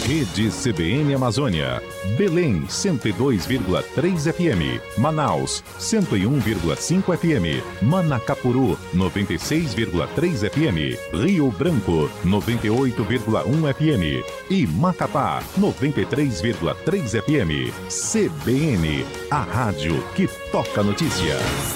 Rede CBN Amazônia. Belém 102,3 FM. Manaus 101,5 FM. Manacapuru 96,3 FM. Rio Branco 98,1 FM. E Macapá 93,3 FM. CBN, a rádio que toca notícia.